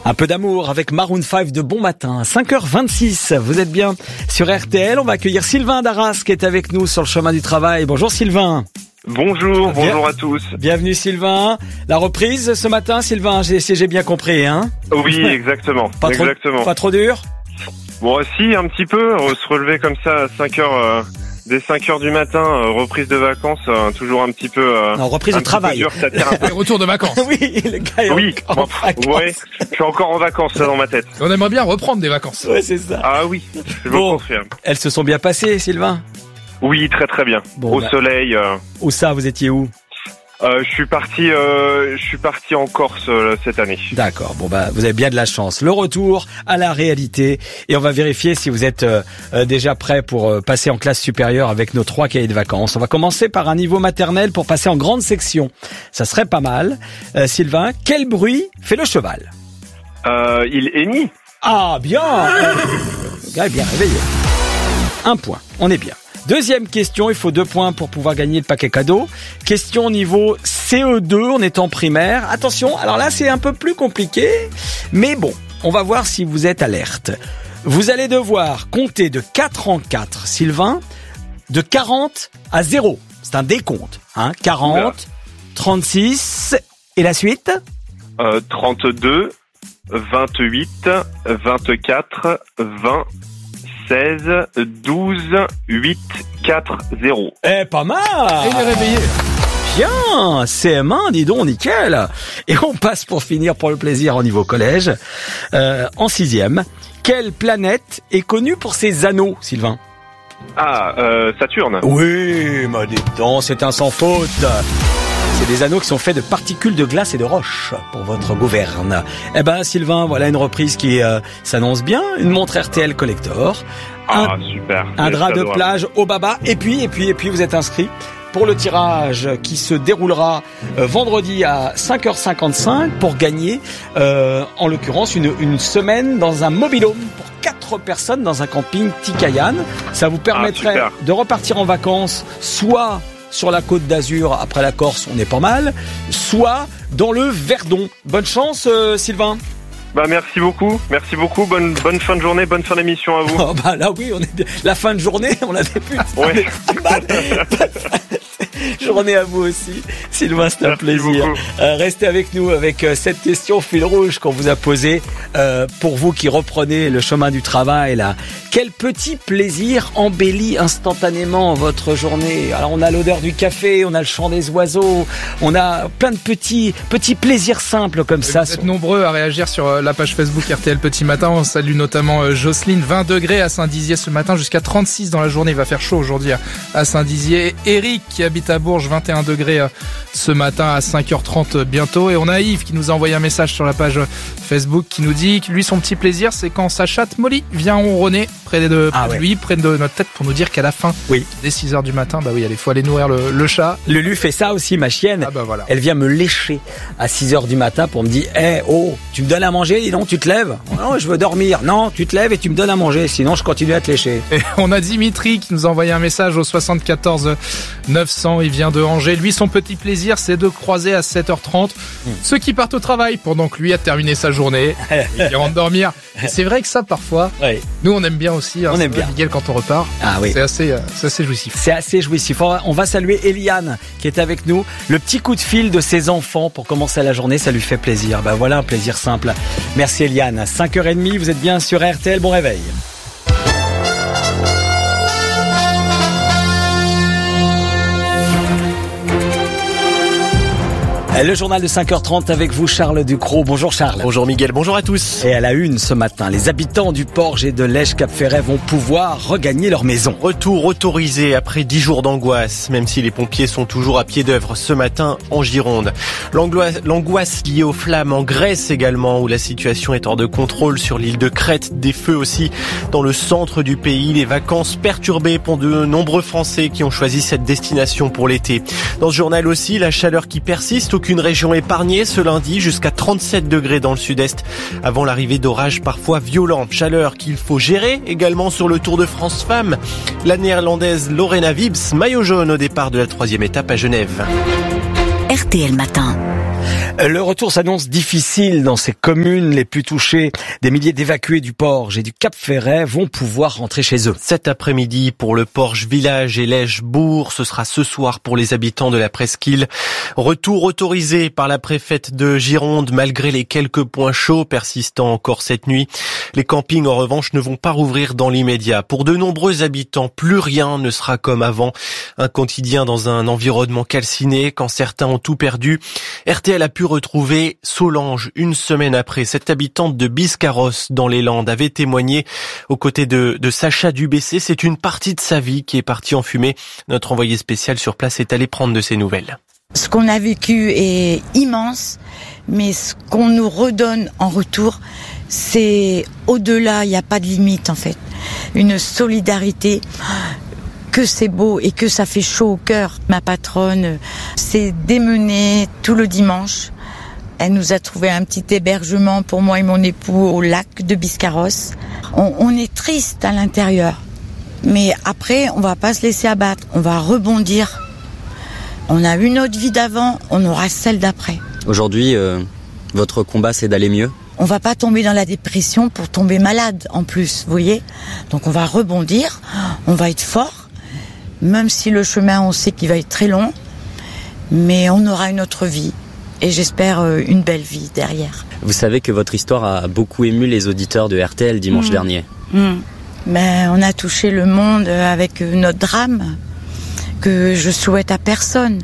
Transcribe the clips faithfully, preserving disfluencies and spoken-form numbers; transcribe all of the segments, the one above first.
Un peu d'amour avec Maroon cinq de Bon Matin, cinq heures vingt-six. Vous êtes bien sur R T L. On va accueillir Sylvain d'Arras qui est avec nous sur le chemin du travail. Bonjour Sylvain. Bonjour, Bien... bonjour à tous. Bienvenue Sylvain. La reprise ce matin, Sylvain, j'ai, si j'ai bien compris, hein? Oui, exactement. Pas trop, exactement. Pas trop dur? Bon, si, un petit peu. Se relever comme ça à cinq heures, euh, dès cinq heures du matin, euh, reprise de vacances, euh, toujours un petit peu... Euh, non, reprise de travail. Dur, ça tire un peu. Retour de vacances. Oui, le gars est oui, en, en bon, ouais, je suis encore en vacances, ça, dans ma tête. On aimerait bien reprendre des vacances. Ouais, c'est ça. Ah oui, je bon, vous confirme. Elles se sont bien passées, Sylvain? Oui, très très bien. Bon, Au bah, soleil. Euh... Où ça, vous étiez où? Euh, je suis parti, euh, je suis parti en Corse euh, cette année. D'accord. Bon bah vous avez bien de la chance. Le retour à la réalité et on va vérifier si vous êtes euh, euh, déjà prêt pour euh, passer en classe supérieure avec nos trois cahiers de vacances. On va commencer par un niveau maternel pour passer en grande section. Ça serait pas mal. Euh, Sylvain, quel bruit fait le cheval? Euh, il hennit. Ah bien. Le gars est bien réveillé. Un point. On est bien. Deuxième question, il faut deux points pour pouvoir gagner le paquet cadeau. Question niveau C E deux, on est en primaire. Attention, alors là c'est un peu plus compliqué, mais bon, on va voir si vous êtes alerte. Vous allez devoir compter de quatre en quatre, Sylvain, de quarante à zéro. C'est un décompte, hein. quarante, trente-six, et la suite? euh, trente-deux, vingt-huit, vingt-quatre, vingt... seize, douze, huit, quatre, zéro. Eh, pas mal! Et il est réveillé. Bien! C M un, dis donc, nickel! Et on passe pour finir pour le plaisir au niveau collège. Euh, en sixième, quelle planète est connue pour ses anneaux, Sylvain? Ah, euh, Saturne. Oui, mais dis donc, c'est un sans faute. C'est des anneaux qui sont faits de particules de glace et de roche pour votre gouverne. Eh ben, Sylvain, voilà une reprise qui euh, s'annonce bien. Une montre R T L Collector. Un, ah, super. Un drap de adorable. plage au baba. Et puis, et puis, et puis, vous êtes inscrit pour le tirage qui se déroulera euh, vendredi à cinq heures cinquante-cinq pour gagner, euh, en l'occurrence, une, une semaine dans un mobil-home pour quatre personnes dans un camping Tikayan. Ça vous permettrait ah, de repartir en vacances, soit sur la côte d'Azur, après la Corse, on est pas mal, soit dans le Verdon. Bonne chance, euh, Sylvain. Bah merci beaucoup, merci beaucoup, bonne bonne fin de journée, bonne fin d'émission à vous. Oh bah là oui, on est la fin de journée, on a des putes. Ouais. Journée à vous aussi, Sylvain, c'est un merci plaisir. Euh, restez avec nous avec euh, cette question fil rouge qu'on vous a posée euh, pour vous qui reprenez le chemin du travail là. Quel petit plaisir embellit instantanément votre journée? Alors on a l'odeur du café, on a le chant des oiseaux, on a plein de petits petits plaisirs simples comme ça. Vous êtes nombreux à réagir sur la page Facebook R T L Petit Matin. On salue notamment Jocelyne, vingt degrés à Saint-Dizier ce matin, jusqu'à trente-six dans la journée. Il va faire chaud aujourd'hui à Saint-Dizier. Eric qui habite à Bourges, vingt et un degrés ce matin à cinq heures trente bientôt. Et on a Yves qui nous a envoyé un message sur la page Facebook qui nous dit que lui, son petit plaisir, c'est quand sa chatte Molly vient ronronner près de, ah près ouais. de lui, près de notre tête pour nous dire qu'à la fin, oui. dès six heures du matin, bah oui, il faut aller nourrir le, le chat. Lulu fait ça aussi, ma chienne. Ah bah voilà. Elle vient me lécher à six heures du matin pour me dire « Eh, oh, tu me donnes à manger, dis donc, tu te lèves ?»« Non, je veux dormir. »« Non, tu te lèves et tu me donnes à manger, sinon je continue à te lécher. » Et on a Dimitri qui nous a envoyé un message au soixante-quatorze neuf cents. Il vient de Angers. Lui, son petit plaisir, c'est de croiser à sept heures trente mmh. ceux qui partent au travail pendant que lui a terminé sa journée et qui rentre dormir. Et c'est vrai que ça, parfois, oui. nous, on aime bien aussi. Hein, on aime bien. Miguel, quand on repart. Ah oui. C'est assez, c'est assez jouissif. C'est assez jouissif. On va saluer Eliane qui est avec nous. Le petit coup de fil de ses enfants pour commencer la journée, ça lui fait plaisir. Ben voilà, un plaisir simple. Merci Eliane. cinq heures trente, vous êtes bien sur R T L. Bon réveil. Le journal de cinq heures trente avec vous, Charles Ducrot. Bonjour Charles. Bonjour Miguel, bonjour à tous. Et à la une ce matin, les habitants du Porge et de Lège-Cap-Ferret vont pouvoir regagner leur maison. Retour autorisé après dix jours d'angoisse, même si les pompiers sont toujours à pied d'œuvre ce matin en Gironde. L'angoisse, l'angoisse liée aux flammes en Grèce également, où la situation est hors de contrôle sur l'île de Crète. Des feux aussi dans le centre du pays. Les vacances perturbées pour de nombreux Français qui ont choisi cette destination pour l'été. Dans ce journal aussi, la chaleur qui persiste. Aucune région épargnée ce lundi, jusqu'à trente-sept degrés dans le sud-est avant l'arrivée d'orages parfois violents. Chaleur qu'il faut gérer également sur le Tour de France Femmes. La néerlandaise Lorena Wiebes, maillot jaune au départ de la troisième étape à Genève. R T L Matin. Le retour s'annonce difficile dans ces communes les plus touchées. Des milliers d'évacués du Porge et du Cap-Ferret vont pouvoir rentrer chez eux. Cet après-midi pour le Porge Village et Lège-Bourg, ce sera ce soir pour les habitants de la presqu'île. Retour autorisé par la préfète de Gironde malgré les quelques points chauds persistant encore cette nuit. Les campings en revanche ne vont pas rouvrir dans l'immédiat. Pour de nombreux habitants, plus rien ne sera comme avant. Un quotidien dans un environnement calciné quand certains ont tout perdu. R T L a pu retrouver Solange une semaine après. Cette habitante de Biscarrosse dans les Landes avait témoigné aux côtés de, de Sacha Dubessé. C'est une partie de sa vie qui est partie en fumée. Notre envoyé spécial sur place est allé prendre de ses nouvelles. Ce qu'on a vécu est immense, mais ce qu'on nous redonne en retour, c'est au-delà, il n'y a pas de limite en fait. Une solidarité, que c'est beau et que ça fait chaud au cœur. Ma patronne s'est démenée tout le dimanche. Elle nous a trouvé un petit hébergement pour moi et mon époux au lac de Biscarrosse. On, on est triste à l'intérieur, mais après on va pas se laisser abattre, on va rebondir. On a eu notre vie d'avant, on aura celle d'après. Aujourd'hui, euh, votre combat, c'est d'aller mieux ? On va pas tomber dans la dépression pour tomber malade en plus, vous voyez. Donc on va rebondir, on va être fort, même si le chemin, on sait qu'il va être très long, mais on aura une autre vie. Et j'espère une belle vie derrière. Vous savez que votre histoire a beaucoup ému les auditeurs de R T L dimanche mmh. dernier. Mmh. Ben, on a touché le monde avec notre drame que je souhaite à personne.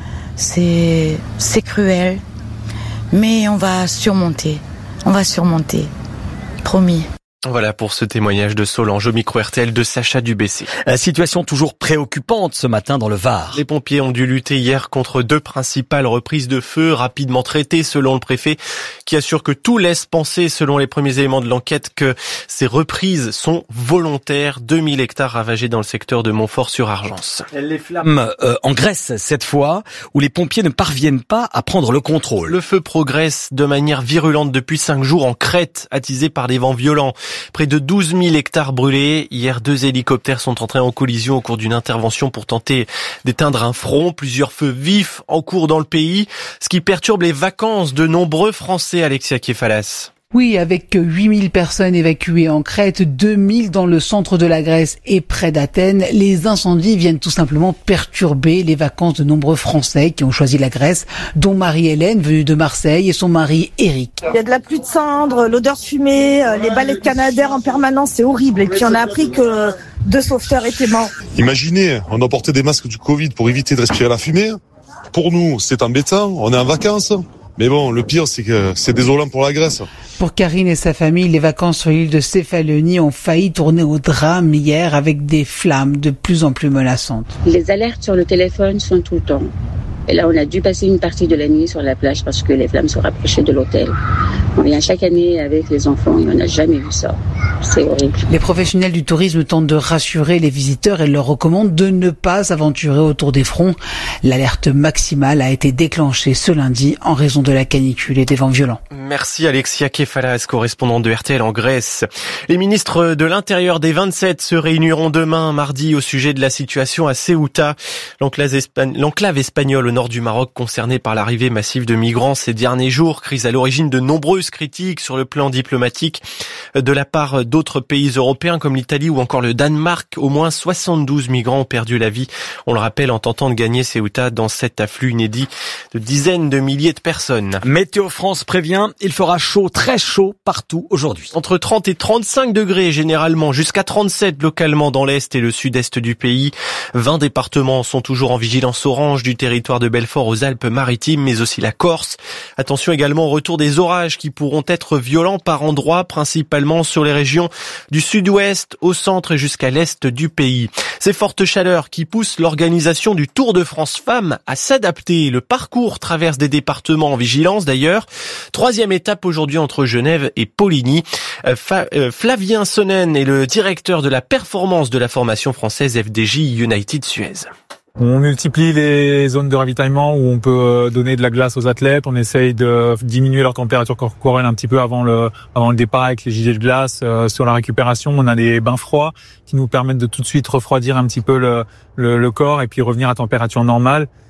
C'est, c'est cruel, mais on va surmonter. On va surmonter. Promis. Voilà pour ce témoignage de Solange au micro R T L de Sacha Dubessé. La situation toujours préoccupante ce matin dans le Var. Les pompiers ont dû lutter hier contre deux principales reprises de feu rapidement traitées selon le préfet qui assure que tout laisse penser selon les premiers éléments de l'enquête que ces reprises sont volontaires. deux mille hectares ravagés dans le secteur de Montfort-sur-Argence. Les flammes euh, en Grèce cette fois où les pompiers ne parviennent pas à prendre le contrôle. Le feu progresse de manière virulente depuis cinq jours en Crète, attisé par des vents violents. Près de douze mille hectares brûlés. Hier, deux hélicoptères sont entrés en collision au cours d'une intervention pour tenter d'éteindre un front. Plusieurs feux vifs en cours dans le pays, ce qui perturbe les vacances de nombreux Français, Alexia Kefalas. Oui, avec huit mille personnes évacuées en Crète, deux mille dans le centre de la Grèce et près d'Athènes, les incendies viennent tout simplement perturber les vacances de nombreux Français qui ont choisi la Grèce, dont Marie-Hélène, venue de Marseille, et son mari Eric. Il y a de la pluie de cendres, l'odeur de fumée, les balais de Canadair en permanence, c'est horrible. Et puis on a appris que deux sauveteurs étaient morts. Imaginez, on a porté des masques du Covid pour éviter de respirer la fumée. Pour nous, c'est embêtant, on est en vacances. Mais bon, le pire, c'est que c'est désolant pour la Grèce. Pour Karine et sa famille, les vacances sur l'île de Céphalonie ont failli tourner au drame hier avec des flammes de plus en plus menaçantes. Les alertes sur le téléphone sont tout le temps. Et là, on a dû passer une partie de la nuit sur la plage parce que les flammes se rapprochaient de l'hôtel. On vient chaque année avec les enfants et on n'a jamais vu ça. C'est horrible. Les professionnels du tourisme tentent de rassurer les visiteurs et leur recommandent de ne pas s'aventurer autour des fronts. L'alerte maximale a été déclenchée ce lundi en raison de la canicule et des vents violents. Merci Alexia Kefalas, correspondante de R T L en Grèce. Les ministres de l'Intérieur des vingt-sept se réuniront demain, mardi, au sujet de la situation à Ceuta, l'enclave, Espa- l'enclave espagnole au nord du Maroc concernée par l'arrivée massive de migrants ces derniers jours. Crise à l'origine de nombreuses critiques sur le plan diplomatique de la part d'autres pays européens comme l'Italie ou encore le Danemark. Au moins soixante-douze migrants ont perdu la vie, on le rappelle, en tentant de gagner Ceuta dans cet afflux inédit de dizaines de milliers de personnes. Météo France prévient, il fera chaud, très chaud partout aujourd'hui. Entre trente et trente-cinq degrés généralement, jusqu'à trente-sept localement dans l'est et le sud-est du pays. vingt départements sont toujours en vigilance orange du territoire de Belfort aux Alpes-Maritimes, mais aussi la Corse. Attention également au retour des orages qui pourront être violents par endroits, principalement sur les régions du sud-ouest, au centre et jusqu'à l'est du pays. Ces fortes chaleurs qui poussent l'organisation du Tour de France Femmes à s'adapter. Le parcours traverse des départements en vigilance d'ailleurs. Troisième étape aujourd'hui entre Genève et Poligny. Flavien Sonnen est le directeur de la performance de la formation française F D J United Suez. On multiplie les zones de ravitaillement où on peut donner de la glace aux athlètes. On essaye de diminuer leur température corporelle un petit peu avant le avant le départ avec les gilets de glace. Euh, sur la récupération, on a des bains froids qui nous permettent de tout de suite refroidir un petit peu le, le, le corps et puis revenir à température normale.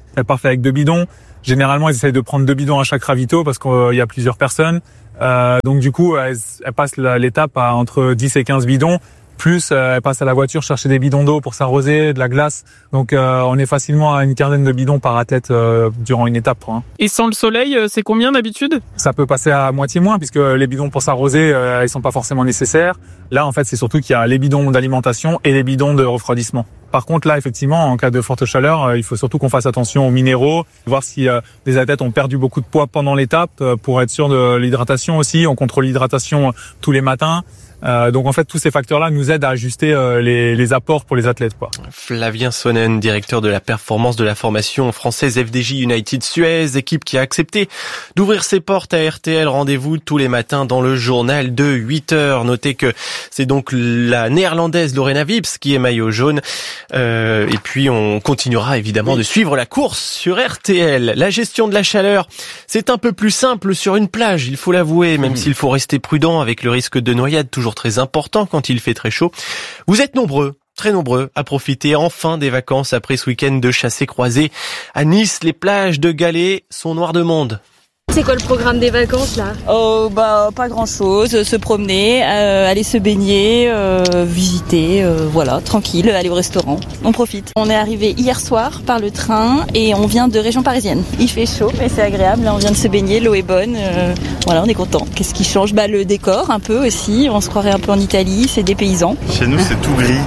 elles partent avec deux bidons. Généralement, ils essayent de prendre deux bidons à chaque ravito parce qu'il y a plusieurs personnes. Euh, donc du coup, elles, elles passent l'étape à entre dix et quinze bidons. Plus, euh, elles passent à la voiture chercher des bidons d'eau pour s'arroser, de la glace. Donc euh, on est facilement à une quinzaine de bidons par athlète euh, durant une étape. Hein. Et sans le soleil, c'est combien d'habitude ? Ça peut passer à moitié moins puisque les bidons pour s'arroser, euh, ils sont pas forcément nécessaires. Là, en fait, c'est surtout qu'il y a les bidons d'alimentation et les bidons de refroidissement. Par contre, là, effectivement, en cas de forte chaleur, euh, il faut surtout qu'on fasse attention aux minéraux, voir si euh, les athlètes ont perdu beaucoup de poids pendant l'étape euh, pour être sûr de l'hydratation aussi. On contrôle l'hydratation tous les matins. Euh, donc en fait tous ces facteurs-là nous aident à ajuster euh, les, les apports pour les athlètes, quoi. Flavien Sonnen, directeur de la performance de la formation française F D J United Suez, équipe qui a accepté d'ouvrir ses portes à R T L. Rendez-vous tous les matins dans le journal de huit heures. Notez que c'est donc la néerlandaise Lorena Wips qui est maillot jaune. Euh, et puis on continuera évidemment de suivre la course sur R T L. La gestion de la chaleur, c'est un peu plus simple sur une plage, il faut l'avouer, même mmh. s'il faut rester prudent avec le risque de noyade toujours très important quand il fait très chaud. Vous êtes nombreux, très nombreux, à profiter enfin des vacances après ce week-end de chassé-croisé. À Nice, les plages de Galets sont noires de monde. C'est quoi le programme des vacances là ? Oh bah pas grand chose, se promener, euh, aller se baigner, euh, visiter, euh, voilà, tranquille, aller au restaurant. On profite. On est arrivé hier soir par le train et on vient de région parisienne. Il fait chaud mais c'est agréable, là on vient de se baigner, l'eau est bonne, euh, voilà on est content. Qu'est-ce qui change ? Bah le décor un peu aussi, on se croirait un peu en Italie, c'est des paysans. Chez nous c'est tout gris.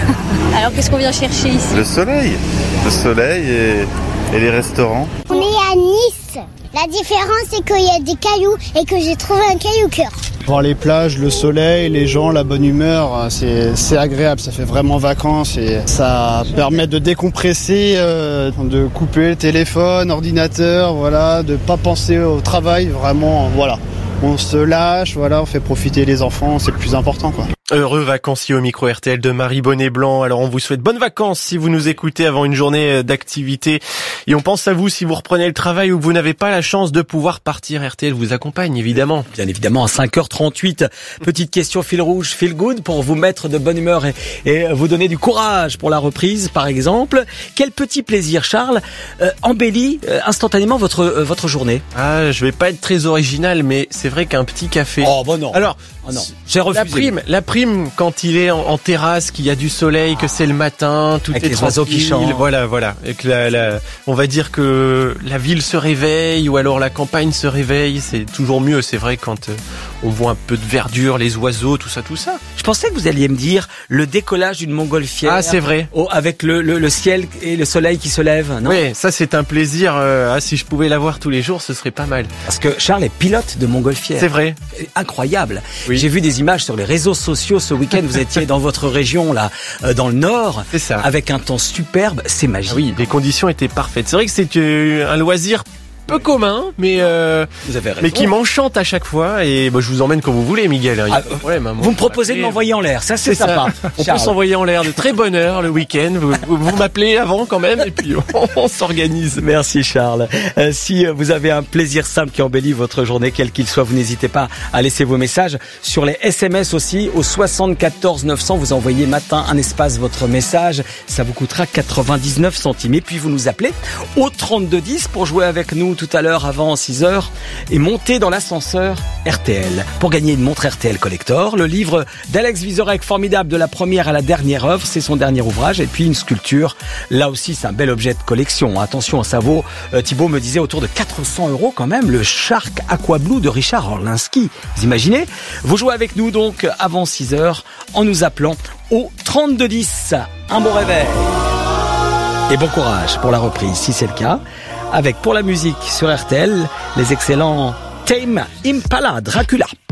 Alors qu'est-ce qu'on vient chercher ici ? Le soleil, le soleil et, et les restaurants. On est à Nice. La différence, c'est qu'il y a des cailloux et que j'ai trouvé un caillou cœur. Voir les plages, le soleil, les gens, la bonne humeur, c'est, c'est agréable, ça fait vraiment vacances et ça permet de décompresser, euh, de couper le téléphone, ordinateur, voilà, de pas penser au travail, vraiment, voilà. On se lâche, voilà, on fait profiter les enfants, c'est le plus important, quoi. Heureux vacancier au micro R T L de Marie Bonnet-Blanc. Alors on vous souhaite bonnes vacances si vous nous écoutez avant une journée d'activité. Et on pense à vous si vous reprenez le travail ou que vous n'avez pas la chance de pouvoir partir. R T L vous accompagne évidemment. Bien évidemment à cinq heures trente-huit. Petite question fil rouge, feel good pour vous mettre de bonne humeur et, et vous donner du courage pour la reprise par exemple. Quel petit plaisir Charles euh, embellit euh, instantanément votre euh, votre journée. Ah je vais pas être très original mais c'est vrai qu'un petit café. Oh bon non. Alors oh, non. J'ai refusé. La prime, la prime quand il est en, en terrasse, qu'il y a du soleil, que c'est le matin, tout avec est les oiseaux qui chantent. Voilà, voilà. Et que la, la, on va dire que la ville se réveille ou alors la campagne se réveille. C'est toujours mieux, c'est vrai, quand euh, on voit un peu de verdure, les oiseaux, tout ça, tout ça. Je pensais que vous alliez me dire le décollage d'une montgolfière. Ah, c'est vrai. Oh, avec le, le, le ciel et le soleil qui se lève, non ? Oui, ça c'est un plaisir. Euh, ah, si je pouvais l'avoir tous les jours, ce serait pas mal. Parce que Charles est pilote de montgolfière. C'est vrai. Incroyable. Oui. J'ai vu des images sur les réseaux sociaux ce week-end. Vous étiez dans votre région là, euh, dans le nord, c'est ça, avec un temps superbe. C'est magique. Ah oui, les conditions étaient parfaites. C'est vrai que c'est euh, un loisir peu commun, mais euh, vous avez raison. mais qui m'enchante à chaque fois. Et bah, je vous emmène quand vous voulez, Miguel. Hein, ah, pas de problème, hein, vous me proposez de m'envoyer en l'air, ça c'est, c'est sympa. Ça. On peut s'envoyer en l'air de très bonne heure le week-end. Vous, vous m'appelez avant quand même, et puis on, on s'organise. Merci Charles. Euh, si vous avez un plaisir simple qui embellit votre journée, quel qu'il soit, vous n'hésitez pas à laisser vos messages sur les S M S aussi au soixante-quatorze neuf cents. Vous envoyez matin un espace votre message, ça vous coûtera quatre-vingt-dix-neuf centimes. Et puis vous nous appelez au trente-deux dix pour jouer avec nous tout à l'heure avant six heures et monter dans l'ascenseur R T L pour gagner une montre R T L Collector, le livre d'Alex Vizorek, formidable de la première à la dernière œuvre, c'est son dernier ouvrage, et puis une sculpture, là aussi c'est un bel objet de collection, attention, ça vaut, euh, Thibaut me disait autour de quatre cents euros quand même, le Shark Aqua Blue de Richard Orlinski, vous imaginez? Vous jouez avec nous donc avant six heures en nous appelant au trente-deux dix. Un bon réveil et bon courage pour la reprise si c'est le cas, avec pour la musique sur R T L les excellents Tame Impala Dracula.